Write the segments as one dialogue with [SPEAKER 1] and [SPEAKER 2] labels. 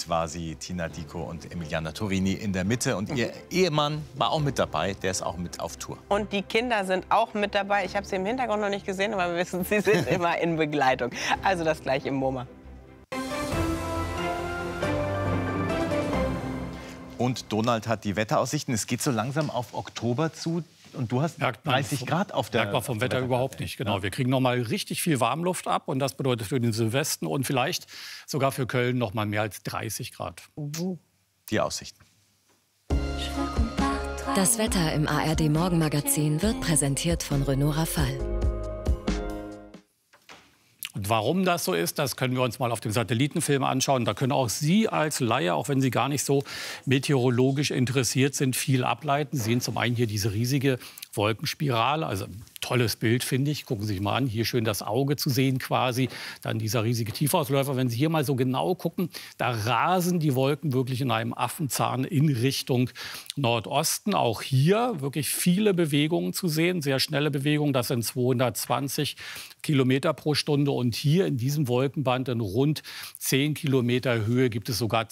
[SPEAKER 1] quasi Tina Dicko und Emiliana Torini in der Mitte. Und ihr Ehemann war auch mit dabei, der ist auch mit auf Tour.
[SPEAKER 2] Und die Kinder sind auch mit dabei. Ich habe sie im Hintergrund noch nicht gesehen, aber wir wissen, sie sind immer in Begleitung. Also das gleich im MoMA.
[SPEAKER 1] Und Donald hat die Wetteraussichten. Es geht so langsam auf Oktober zu. Und du hast 30 Grad auf der...
[SPEAKER 3] Merkt man vom Wetter überhaupt nicht. Genau. Wir kriegen noch mal richtig viel Warmluft ab. Und das bedeutet für den Südwesten und vielleicht sogar für Köln noch mal mehr als 30 Grad.
[SPEAKER 1] Die Aussichten.
[SPEAKER 4] Das Wetter im ARD-Morgenmagazin wird präsentiert von Renault Rafale.
[SPEAKER 3] Und warum das so ist, das können wir uns mal auf dem Satellitenfilm anschauen. Da können auch Sie als Laie, auch wenn Sie gar nicht so meteorologisch interessiert sind, viel ableiten. Sie sehen zum einen hier diese riesige Wolkenspirale, also tolles Bild, finde ich. Gucken Sie sich mal an, hier schön das Auge zu sehen quasi. Dann dieser riesige Tiefausläufer. Wenn Sie hier mal so genau gucken, da rasen die Wolken wirklich in einem Affenzahn in Richtung Nordosten. Auch hier wirklich viele Bewegungen zu sehen, sehr schnelle Bewegungen. Das sind 220 Kilometer pro Stunde. Und hier in diesem Wolkenband in rund 10 Kilometer Höhe gibt es sogar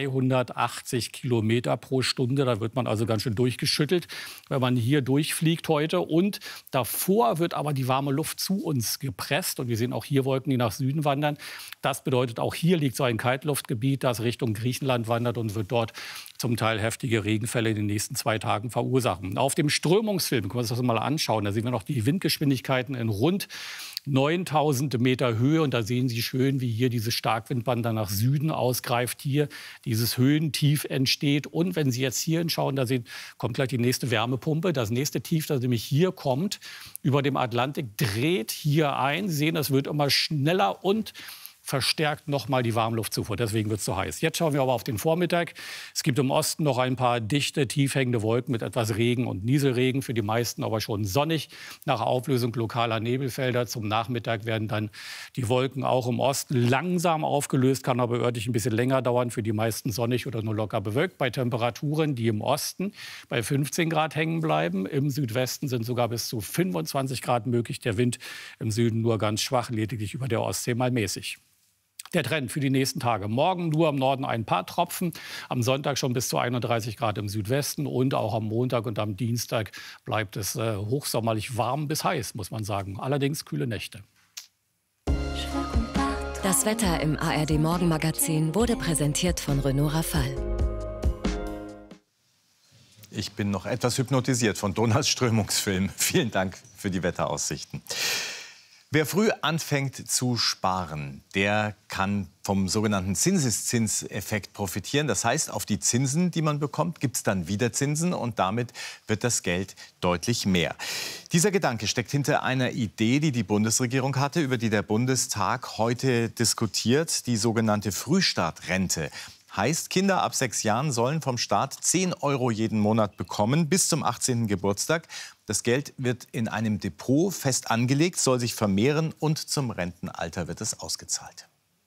[SPEAKER 3] 280 Kilometer pro Stunde. Da wird man also ganz schön durchgeschüttelt, wenn man hier durchfliegt heute. Und davor wird aber die warme Luft zu uns gepresst. Und wir sehen auch hier Wolken, die nach Süden wandern. Das bedeutet, auch hier liegt so ein Kaltluftgebiet, das Richtung Griechenland wandert und wird dort zum Teil heftige Regenfälle in den nächsten 2 Tagen verursachen. Auf dem Strömungsfilm können wir uns das mal anschauen. Da sehen wir noch die Windgeschwindigkeiten in rund 9000 Meter Höhe. Und da sehen Sie schön, wie hier dieses Starkwindband dann nach Süden ausgreift. Hier dieses Höhentief entsteht. Und wenn Sie jetzt hier hinschauen, da sehen, kommt gleich die nächste Wärmepumpe. Das nächste Tief, das nämlich hier kommt, über dem Atlantik, dreht hier ein. Sie sehen, das wird immer schneller und verstärkt noch mal die Warmluftzufuhr. Deswegen wird es so heiß. Jetzt schauen wir aber auf den Vormittag. Es gibt im Osten noch ein paar dichte, tief hängende Wolken mit etwas Regen und Nieselregen. Für die meisten aber schon sonnig. Nach Auflösung lokaler Nebelfelder zum Nachmittag werden dann die Wolken auch im Osten langsam aufgelöst. Kann aber örtlich ein bisschen länger dauern. Für die meisten sonnig oder nur locker bewölkt. Bei Temperaturen, die im Osten bei 15 Grad hängen bleiben. Im Südwesten sind sogar bis zu 25 Grad möglich. Der Wind im Süden nur ganz schwach, lediglich über der Ostsee mal mäßig. Der Trend für die nächsten Tage. Morgen nur im Norden ein paar Tropfen. Am Sonntag schon bis zu 31 Grad im Südwesten. Und auch am Montag und am Dienstag bleibt es hochsommerlich warm bis heiß, muss man sagen. Allerdings kühle Nächte.
[SPEAKER 4] Das Wetter im ARD-Morgenmagazin wurde präsentiert von Renault Rafale.
[SPEAKER 1] Ich bin noch etwas hypnotisiert von Donalds Strömungsfilm. Vielen Dank für die Wetteraussichten. Wer früh anfängt zu sparen, der kann vom sogenannten Zinseszinseffekt profitieren. Das heißt, auf die Zinsen, die man bekommt, gibt es dann wieder Zinsen und damit wird das Geld deutlich mehr. Dieser Gedanke steckt hinter einer Idee, die die Bundesregierung hatte, über die der Bundestag heute diskutiert, die sogenannte Frühstartrente. Heißt, Kinder ab 6 Jahren sollen vom Staat 10 € jeden Monat bekommen bis zum 18. Geburtstag. Das Geld wird in einem Depot fest angelegt, soll sich vermehren und zum Rentenalter wird es ausgezahlt.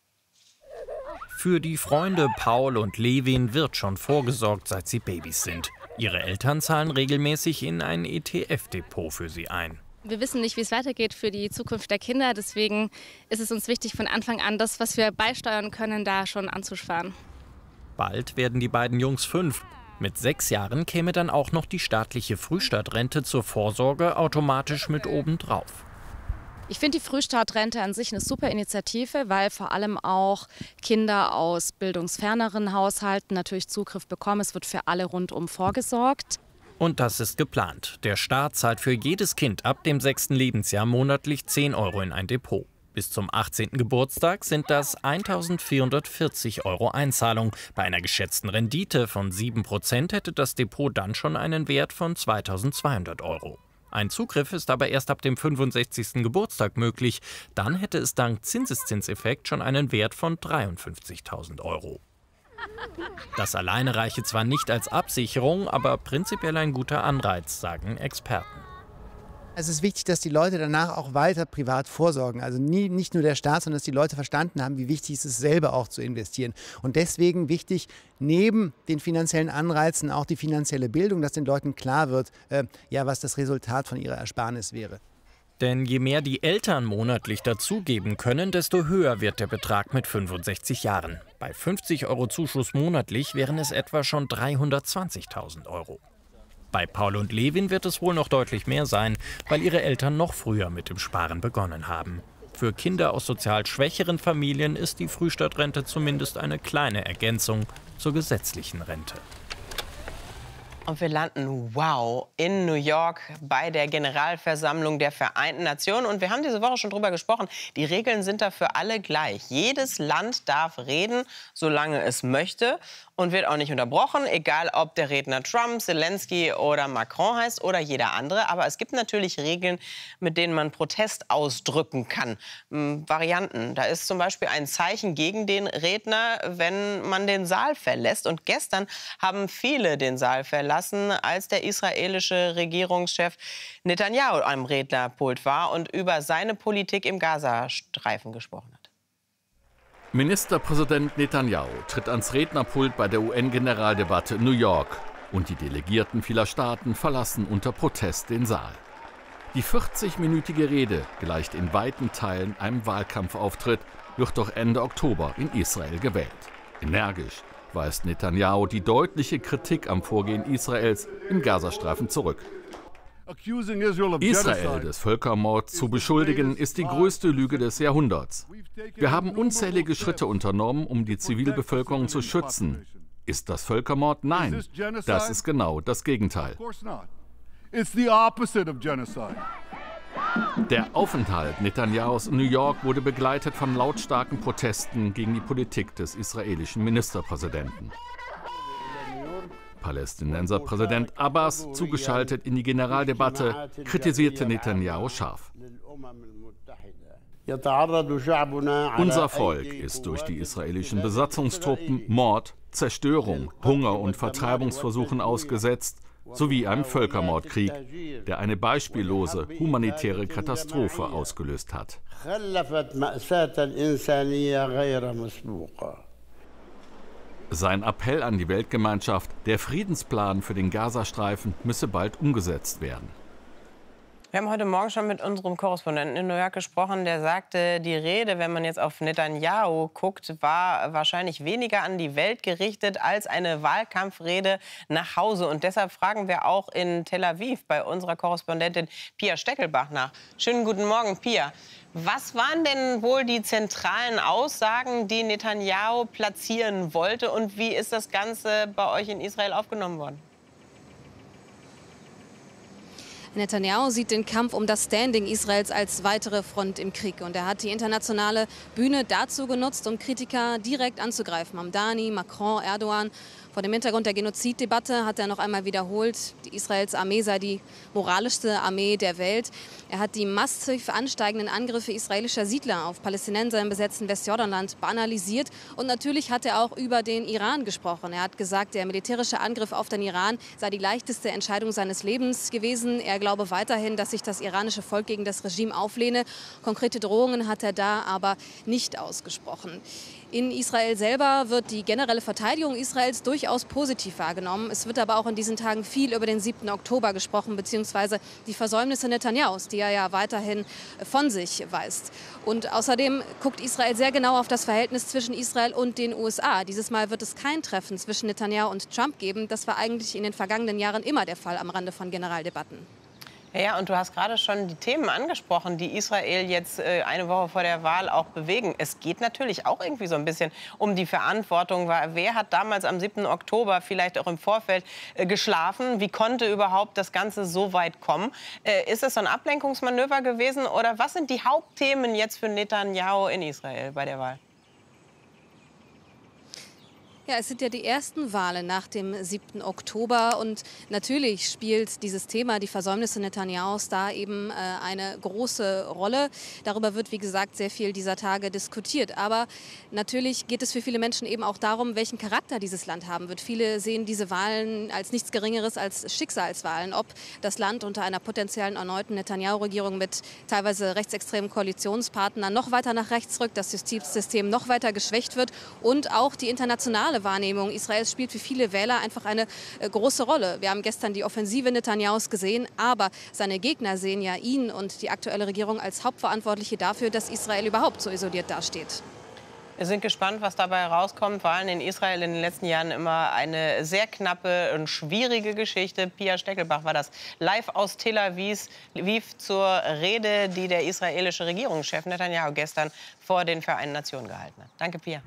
[SPEAKER 5] Für die Freunde Paul und Levin wird schon vorgesorgt, seit sie Babys sind. Ihre Eltern zahlen regelmäßig in ein ETF-Depot für sie ein.
[SPEAKER 6] Wir wissen nicht, wie es weitergeht für die Zukunft der Kinder. Deswegen ist es uns wichtig, von Anfang an das, was wir beisteuern können, da schon anzusparen.
[SPEAKER 5] Bald werden die beiden Jungs 5. Mit 6 Jahren käme dann auch noch die staatliche Frühstartrente zur Vorsorge automatisch mit obendrauf.
[SPEAKER 7] Ich finde die Frühstartrente an sich eine super Initiative, weil vor allem auch Kinder aus bildungsferneren Haushalten natürlich Zugriff bekommen. Es wird für alle rundum vorgesorgt.
[SPEAKER 5] Und das ist geplant. Der Staat zahlt für jedes Kind ab dem 6. Lebensjahr monatlich 10 € in ein Depot. Bis zum 18. Geburtstag sind das 1.440 € Einzahlung. Bei einer geschätzten Rendite von 7% hätte das Depot dann schon einen Wert von 2.200 €. Ein Zugriff ist aber erst ab dem 65. Geburtstag möglich. Dann hätte es dank Zinseszinseffekt schon einen Wert von 53.000 €. Das alleine reiche zwar nicht als Absicherung, aber prinzipiell ein guter Anreiz, sagen Experten.
[SPEAKER 8] Es ist wichtig, dass die Leute danach auch weiter privat vorsorgen. Also nicht nur der Staat, sondern dass die Leute verstanden haben, wie wichtig es ist, selber auch zu investieren. Und deswegen wichtig, neben den finanziellen Anreizen auch die finanzielle Bildung, dass den Leuten klar wird, was das Resultat von ihrer Ersparnis wäre.
[SPEAKER 5] Denn je mehr die Eltern monatlich dazugeben können, desto höher wird der Betrag mit 65 Jahren. Bei 50 € Zuschuss monatlich wären es etwa schon 320.000 €. Bei Paul und Levin wird es wohl noch deutlich mehr sein, weil ihre Eltern noch früher mit dem Sparen begonnen haben. Für Kinder aus sozial schwächeren Familien ist die Frühstartrente zumindest eine kleine Ergänzung zur gesetzlichen Rente.
[SPEAKER 2] Und wir landen, wow, in New York bei der Generalversammlung der Vereinten Nationen. Und wir haben diese Woche schon drüber gesprochen. Die Regeln sind da für alle gleich. Jedes Land darf reden, solange es möchte. Und wird auch nicht unterbrochen, egal ob der Redner Trump, Zelensky oder Macron heißt oder jeder andere. Aber es gibt natürlich Regeln, mit denen man Protest ausdrücken kann. Varianten. Da ist zum Beispiel ein Zeichen gegen den Redner, wenn man den Saal verlässt. Und gestern haben viele den Saal verlassen, als der israelische Regierungschef Netanyahu am Rednerpult war und über seine Politik im Gazastreifen gesprochen hat.
[SPEAKER 9] Ministerpräsident Netanyahu tritt ans Rednerpult bei der UN-Generaldebatte in New York und die Delegierten vieler Staaten verlassen unter Protest den Saal. Die 40-minütige Rede gleicht in weiten Teilen einem Wahlkampfauftritt, wird doch Ende Oktober in Israel gewählt. Energisch weist Netanyahu die deutliche Kritik am Vorgehen Israels im Gazastreifen zurück. Israel des Völkermords zu beschuldigen, ist die größte Lüge des Jahrhunderts. Wir haben unzählige Schritte unternommen, um die Zivilbevölkerung zu schützen. Ist das Völkermord? Nein, das ist genau das Gegenteil. Der Aufenthalt Netanyahus in New York wurde begleitet von lautstarken Protesten gegen die Politik des israelischen Ministerpräsidenten. Palästinenserpräsident Abbas, zugeschaltet in die Generaldebatte, kritisierte Netanyahu scharf. Unser Volk ist durch die israelischen Besatzungstruppen Mord, Zerstörung, Hunger und Vertreibungsversuchen ausgesetzt, sowie einem Völkermordkrieg, der eine beispiellose humanitäre Katastrophe ausgelöst hat. Sein Appell an die Weltgemeinschaft, der Friedensplan für den Gazastreifen müsse bald umgesetzt werden.
[SPEAKER 2] Wir haben heute Morgen schon mit unserem Korrespondenten in New York gesprochen. Der sagte, die Rede, wenn man jetzt auf Netanyahu guckt, war wahrscheinlich weniger an die Welt gerichtet als eine Wahlkampfrede nach Hause. Und deshalb fragen wir auch in Tel Aviv bei unserer Korrespondentin Pia Steckelbach nach. Schönen guten Morgen, Pia. Was waren denn wohl die zentralen Aussagen, die Netanyahu platzieren wollte? Und wie ist das Ganze bei euch in Israel aufgenommen worden?
[SPEAKER 10] Netanyahu sieht den Kampf um das Standing Israels als weitere Front im Krieg. Und er hat die internationale Bühne dazu genutzt, um Kritiker direkt anzugreifen. Mamdani, Macron, Erdogan. Vor dem Hintergrund der Genoziddebatte hat er noch einmal wiederholt, die Israels Armee sei die moralischste Armee der Welt. Er hat die massiv ansteigenden Angriffe israelischer Siedler auf Palästinenser im besetzten Westjordanland banalisiert. Und natürlich hat er auch über den Iran gesprochen. Er hat gesagt, der militärische Angriff auf den Iran sei die leichteste Entscheidung seines Lebens gewesen. Er glaube weiterhin, dass sich das iranische Volk gegen das Regime auflehne. Konkrete Drohungen hat er da aber nicht ausgesprochen. In Israel selber wird die generelle Verteidigung Israels durchaus positiv wahrgenommen. Es wird aber auch in diesen Tagen viel über den 7. Oktober gesprochen, beziehungsweise die Versäumnisse Netanyahus, die er ja weiterhin von sich weist. Und außerdem guckt Israel sehr genau auf das Verhältnis zwischen Israel und den USA. Dieses Mal wird es kein Treffen zwischen Netanyahu und Trump geben. Das war eigentlich in den vergangenen Jahren immer der Fall am Rande von Generaldebatten.
[SPEAKER 2] Ja, und du hast gerade schon die Themen angesprochen, die Israel jetzt eine Woche vor der Wahl auch bewegen. Es geht natürlich auch irgendwie so ein bisschen um die Verantwortung. Wer hat damals am 7. Oktober vielleicht auch im Vorfeld geschlafen? Wie konnte überhaupt das Ganze so weit kommen? Ist es so ein Ablenkungsmanöver gewesen? Oder was sind die Hauptthemen jetzt für Netanyahu in Israel bei der Wahl?
[SPEAKER 10] Ja, es sind ja die ersten Wahlen nach dem 7. Oktober und natürlich spielt dieses Thema, die Versäumnisse Netanyahus, da eben eine große Rolle. Darüber wird, wie gesagt, sehr viel dieser Tage diskutiert. Aber natürlich geht es für viele Menschen eben auch darum, welchen Charakter dieses Land haben wird. Viele sehen diese Wahlen als nichts Geringeres als Schicksalswahlen. Ob das Land unter einer potenziellen erneuten Netanyahu-Regierung mit teilweise rechtsextremen Koalitionspartnern noch weiter nach rechts rückt, das Justizsystem noch weiter geschwächt wird und auch die internationale internationale Wahrnehmung Israels spielt für viele Wähler einfach eine große Rolle. Wir haben gestern die Offensive Netanyahus gesehen, aber seine Gegner sehen ja ihn und die aktuelle Regierung als Hauptverantwortliche dafür, dass Israel überhaupt so isoliert dasteht.
[SPEAKER 2] Wir sind gespannt, was dabei herauskommt. Wahlen in Israel in den letzten Jahren immer eine sehr knappe und schwierige Geschichte. Pia Steckelbach war das live aus Tel Aviv zur Rede, die der israelische Regierungschef Netanyahu gestern vor den Vereinten Nationen gehalten hat. Danke, Pia.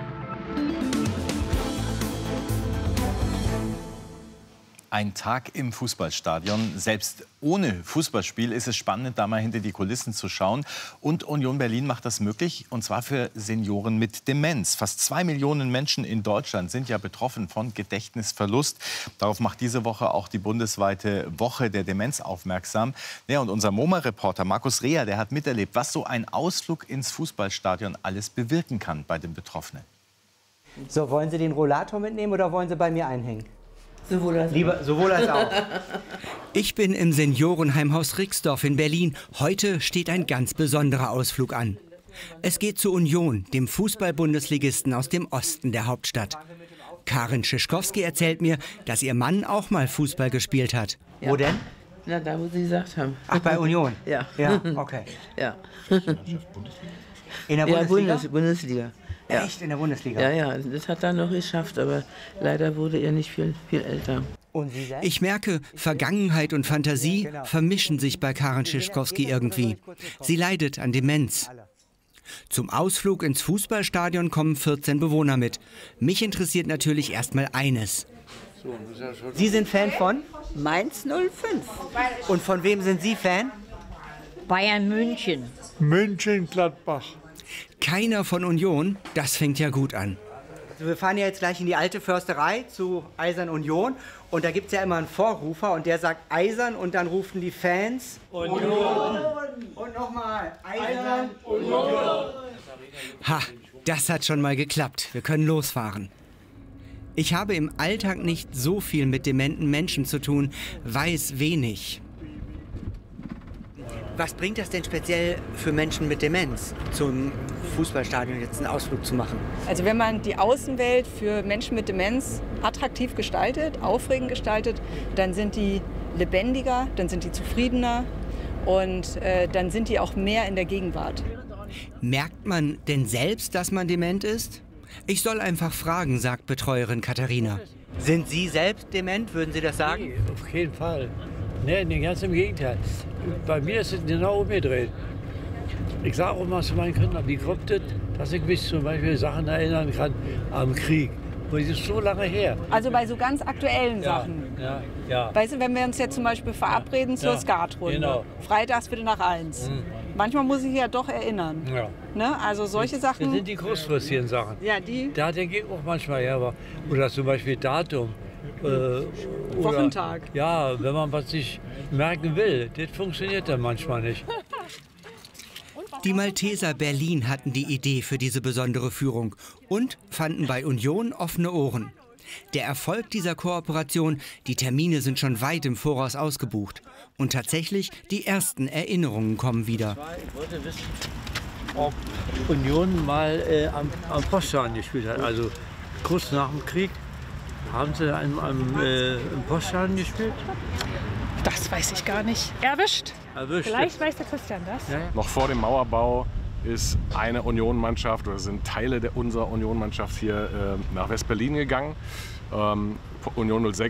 [SPEAKER 1] Ein Tag im Fußballstadion. Selbst ohne Fußballspiel ist es spannend, da mal hinter die Kulissen zu schauen. Und Union Berlin macht das möglich, und zwar für Senioren mit Demenz. Fast 2 Millionen Menschen in Deutschland sind ja betroffen von Gedächtnisverlust. Darauf macht diese Woche auch die bundesweite Woche der Demenz aufmerksam. Ja, und unser MoMA-Reporter Markus Reher, der hat miterlebt, was so ein Ausflug ins Fußballstadion alles bewirken kann bei den Betroffenen.
[SPEAKER 11] So, wollen Sie den Rollator mitnehmen oder wollen Sie bei mir einhängen?
[SPEAKER 12] Sowohl als
[SPEAKER 11] Lieber, sowohl als auch.
[SPEAKER 12] Ich bin im Seniorenheimhaus Rixdorf in Berlin. Heute steht ein ganz besonderer Ausflug an. Es geht zur Union, dem Fußball-Bundesligisten aus dem Osten der Hauptstadt. Karin Schischkowski erzählt mir, dass ihr Mann auch mal Fußball gespielt hat.
[SPEAKER 11] Ja. Wo denn?
[SPEAKER 12] Na, da, wo Sie gesagt haben.
[SPEAKER 11] Ach, bei Union?
[SPEAKER 12] Ja.
[SPEAKER 11] Ja, okay.
[SPEAKER 12] Ja.
[SPEAKER 11] In der Bundesliga?
[SPEAKER 12] Bundesliga. Ja.
[SPEAKER 11] Echt, in der Bundesliga?
[SPEAKER 12] Ja, ja, das hat er noch geschafft, aber leider wurde er nicht viel älter.
[SPEAKER 11] Und Sie selbst?
[SPEAKER 12] Ich merke, Vergangenheit und Fantasie vermischen sich bei Karin Schischkowski irgendwie. Sie leidet an Demenz. Zum Ausflug ins Fußballstadion kommen 14 Bewohner mit. Mich interessiert natürlich erstmal eines.
[SPEAKER 11] Sie sind Fan von?
[SPEAKER 13] Mainz 05.
[SPEAKER 11] Und von wem sind Sie Fan?
[SPEAKER 13] Bayern München.
[SPEAKER 14] München-Gladbach.
[SPEAKER 12] Keiner von Union, das fängt ja gut an.
[SPEAKER 11] Also wir fahren ja jetzt gleich in die alte Försterei zu Eisern Union. Und da gibt es ja immer einen Vorrufer und der sagt Eisern und dann rufen die Fans Union. Und nochmal Eisern Union.
[SPEAKER 12] Ha, das hat schon mal geklappt. Wir können losfahren. Ich habe im Alltag nicht so viel mit dementen Menschen zu tun, weiß wenig.
[SPEAKER 11] Was bringt das denn speziell für Menschen mit Demenz, zum Fußballstadion jetzt einen Ausflug zu machen?
[SPEAKER 15] Also wenn man die Außenwelt für Menschen mit Demenz attraktiv gestaltet, aufregend gestaltet, dann sind die lebendiger, dann sind die zufriedener und dann sind die auch mehr in der Gegenwart.
[SPEAKER 12] Merkt man denn selbst, dass man dement ist? Ich soll einfach fragen, sagt Betreuerin Katharina.
[SPEAKER 11] Sind Sie selbst dement, würden Sie das sagen?
[SPEAKER 14] Nee, auf keinen Fall. Nee, ganz im Gegenteil. Bei mir ist es genau umgedreht. Ich sage auch mal zu meinen Kindern, wie kommt es, dass ich mich zum Beispiel Sachen erinnern kann am Krieg. Das ist so lange her.
[SPEAKER 15] Also bei so ganz aktuellen Sachen.
[SPEAKER 14] Ja.
[SPEAKER 15] Weißt du, wenn wir uns jetzt zum Beispiel verabreden zur Skatrunde.
[SPEAKER 14] Genau.
[SPEAKER 15] Freitags Viertel nach 1. Manchmal muss ich ja doch erinnern.
[SPEAKER 14] Ja.
[SPEAKER 15] Ne? Also solche Sachen.
[SPEAKER 14] Das sind die kurzfristigen Sachen.
[SPEAKER 15] Ja, die.
[SPEAKER 14] Da denke ich auch manchmal, ja, oder zum Beispiel Datum.
[SPEAKER 15] Wochentag.
[SPEAKER 14] Ja, wenn man was sich merken will, das funktioniert dann manchmal nicht.
[SPEAKER 12] Die Malteser Berlin hatten die Idee für diese besondere Führung und fanden bei Union offene Ohren. Der Erfolg dieser Kooperation, die Termine sind schon weit im Voraus ausgebucht. Und tatsächlich, die ersten Erinnerungen kommen wieder.
[SPEAKER 14] Ich wollte wissen, ob Union mal am Poststadion gespielt hat. Also kurz nach dem Krieg. Haben Sie im Poststadion gespielt?
[SPEAKER 15] Das weiß ich gar nicht. Erwischt? Vielleicht weiß der Christian das.
[SPEAKER 14] Ja.
[SPEAKER 16] Noch vor dem Mauerbau ist eine Union-Mannschaft oder sind Teile unserer Union-Mannschaft hier nach West-Berlin gegangen. Union